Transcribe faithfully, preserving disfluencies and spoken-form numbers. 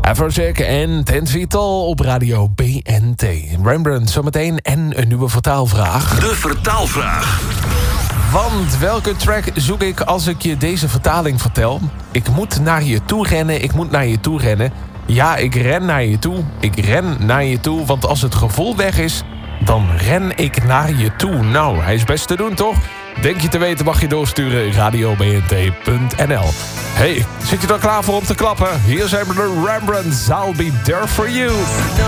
Afrojack en Ten Feet Tall op radio B N T. Rembrandt zometeen en een nieuwe vertaalvraag. De vertaalvraag. Want welke track zoek ik als ik je deze vertaling vertel? Ik moet naar je toe rennen, ik moet naar je toe rennen. Ja, ik ren naar je toe, ik ren naar je toe. Want als het gevoel weg is, dan ren ik naar je toe. Nou, hij is best te doen, toch? Denk je te weten, mag je doorsturen radio b n t punt n l. Hey, zit je er klaar voor om te klappen? Hier zijn we de Rembrandts, I'll be there for you.